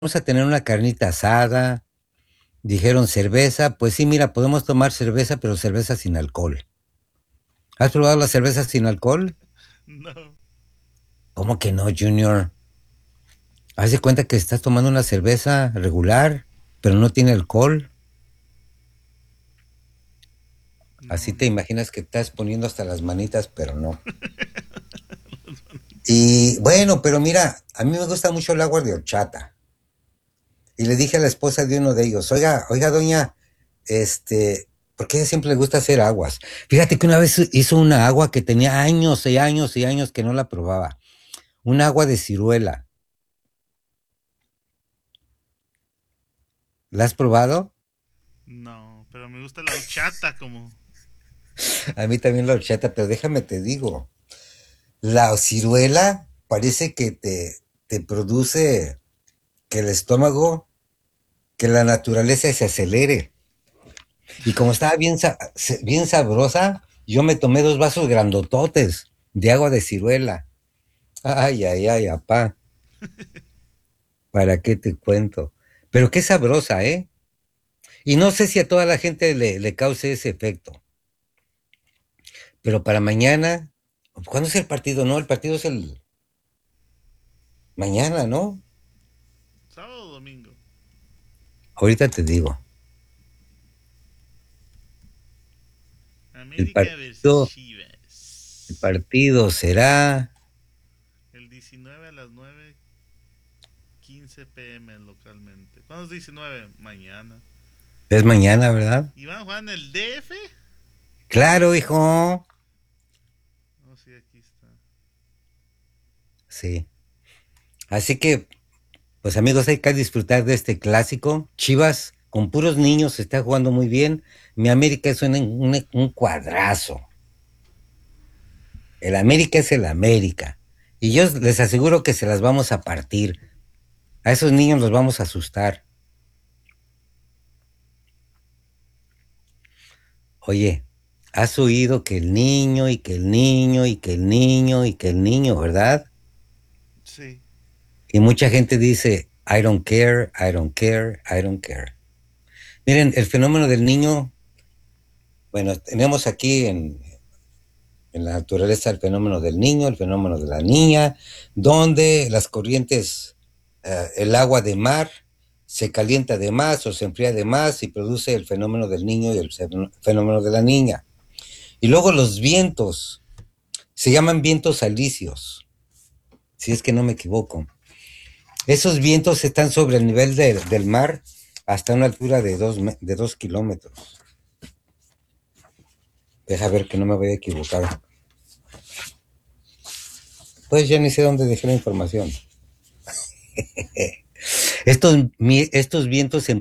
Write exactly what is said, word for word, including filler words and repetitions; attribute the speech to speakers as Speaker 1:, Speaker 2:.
Speaker 1: vamos a tener una carnita asada, dijeron cerveza, pues sí, mira, podemos tomar cerveza, pero cerveza sin alcohol. ¿Has probado la cerveza sin alcohol?
Speaker 2: No.
Speaker 1: ¿Cómo que no, Junior? Haz de cuenta que estás tomando una cerveza regular, pero no tiene alcohol. Así
Speaker 2: No,
Speaker 1: te
Speaker 2: no.
Speaker 1: imaginas que estás poniendo hasta las manitas, pero no. Y bueno, pero mira, a mí me gusta mucho el agua de horchata. Y le dije a la esposa de uno de ellos, oiga, oiga, doña, este, porque a ella siempre le gusta hacer aguas. Fíjate que una vez hizo una agua que tenía años y años y años que no la probaba. Un agua de ciruela. ¿La has probado?
Speaker 2: No, pero me gusta la horchata como...
Speaker 1: A mí también la horchata, pero déjame te digo, la ciruela parece que te, te produce que el estómago, que la naturaleza se acelere. Y como estaba bien, sa- bien sabrosa, yo me tomé dos vasos grandototes de agua de ciruela. Ay, ay, ay, apá, ¿para qué te cuento? Pero qué sabrosa, ¿eh? Y no sé si a toda la gente le, le cause ese efecto, pero para mañana, ¿cuándo es el partido? No, el partido es el mañana, ¿no?
Speaker 2: Sábado o domingo.
Speaker 1: Ahorita te digo. El
Speaker 2: América versus
Speaker 1: partido, el
Speaker 2: Chivas.
Speaker 1: partido será,
Speaker 2: El diecinueve a las nueve quince pm localmente. ¿Cuándo es diecinueve? Mañana.
Speaker 1: es mañana, ¿verdad?
Speaker 2: ¿Y van a jugar en el D F?
Speaker 1: Claro, hijo.
Speaker 2: Oh, sí, aquí está.
Speaker 1: Sí. Así que, pues amigos, hay que disfrutar de este clásico. Chivas, con puros niños, se está jugando muy bien. Mi América es un, un, un cuadrazo. El América es el América. Y yo les aseguro que se las vamos a partir. A esos niños los vamos a asustar. Oye, has oído que el niño y que el niño y que el niño y que el niño, ¿verdad?
Speaker 2: Sí.
Speaker 1: Y mucha gente dice, I don't care, I don't care, I don't care. Miren, el fenómeno del niño, bueno, tenemos aquí en, en la naturaleza el fenómeno del niño, el fenómeno de la niña, donde las corrientes, eh, el agua de mar se calienta de más o se enfría de más y produce el fenómeno del niño y el fenómeno de la niña. Y luego los vientos, se llaman vientos alisios, si es que no me equivoco. Esos vientos están sobre el nivel de, del mar hasta una altura de dos, de dos kilómetros. Deja ver que no me voy a equivocar. Pues ya ni sé dónde dejé la información. Estos, estos vientos se